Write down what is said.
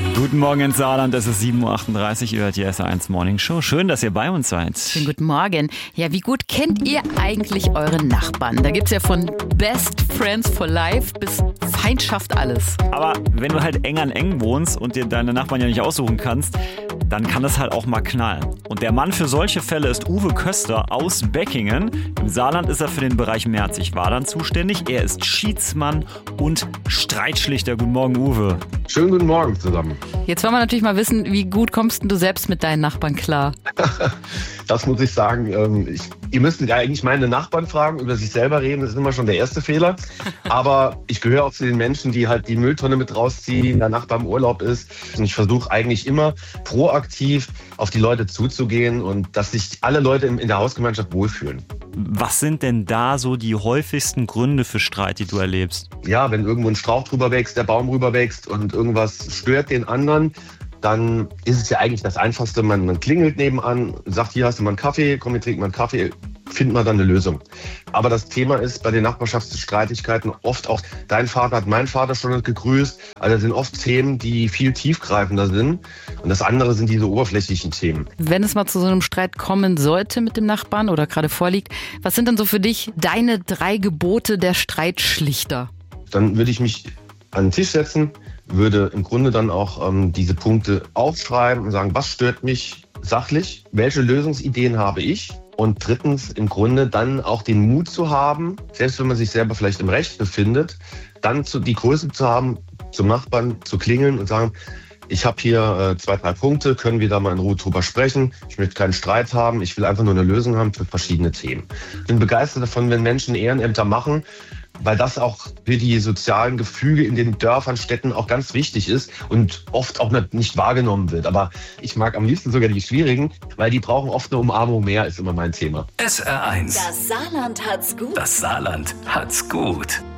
Guten Morgen ins Saarland, es ist 7.38 Uhr, ihr hört die SR1 Morning Show. Schön, dass ihr bei uns seid. Schönen guten Morgen. Ja, wie gut kennt ihr eigentlich eure Nachbarn? Da gibt's ja von Best Friends for Life bis Feindschaft alles. Aber wenn du halt eng an eng wohnst und dir deine Nachbarn ja nicht aussuchen kannst, dann kann das halt auch mal knallen. Und der Mann für solche Fälle ist Uwe Köster aus Beckingen. Im Saarland ist er für den Bereich Merzig-Wadern zuständig. Er ist Schiedsmann und Streitschlichter. Guten Morgen, Uwe. Schönen guten Morgen zusammen. Jetzt wollen wir natürlich mal wissen, wie gut kommst denn du selbst mit deinen Nachbarn klar? Das muss ich sagen. Ihr müsst ja eigentlich meine Nachbarn fragen, über sich selber reden. Das ist immer schon der erste Fehler. Aber ich gehöre auch zu den Menschen, die halt die Mülltonne mit rausziehen, der Nachbar im Urlaub ist. Und ich versuche eigentlich immer proaktiv auf die Leute zuzugehen und dass sich alle Leute in der Hausgemeinschaft wohlfühlen. Was sind denn da so die häufigsten Gründe für Streit, die du erlebst? Ja, wenn irgendwo ein Strauch drüber wächst, der Baum rüber wächst und irgendwas stört den anderen, dann ist es ja eigentlich das Einfachste, man klingelt nebenan, sagt, hier hast du mal einen Kaffee, komm, wir trinken mal einen Kaffee, finden wir dann eine Lösung. Aber das Thema ist bei den Nachbarschaftsstreitigkeiten oft auch, dein Vater hat meinen Vater schon gegrüßt. Also das sind oft Themen, die viel tiefgreifender sind. Und das andere sind diese oberflächlichen Themen. Wenn es mal zu so einem Streit kommen sollte mit dem Nachbarn oder gerade vorliegt, was sind denn so für dich deine 3 Gebote der Streitschlichter? Dann würde ich mich an den Tisch setzen, würde im Grunde dann auch diese Punkte aufschreiben und sagen, was stört mich sachlich, welche Lösungsideen habe ich? Und drittens im Grunde dann auch den Mut zu haben, selbst wenn man sich selber vielleicht im Recht befindet, dann die Größe zu haben, zum Nachbarn zu klingeln und sagen, ich habe hier 2, 3 Punkte, können wir da mal in Ruhe drüber sprechen. Ich möchte keinen Streit haben, ich will einfach nur eine Lösung haben für verschiedene Themen. Ich bin begeistert davon, wenn Menschen Ehrenämter machen, weil das auch für die sozialen Gefüge in den Dörfern, Städten auch ganz wichtig ist und oft auch nicht wahrgenommen wird. Aber ich mag am liebsten sogar die Schwierigen, weil die brauchen oft eine Umarmung mehr, ist immer mein Thema. SR1. Das Saarland hat's gut. Das Saarland hat's gut.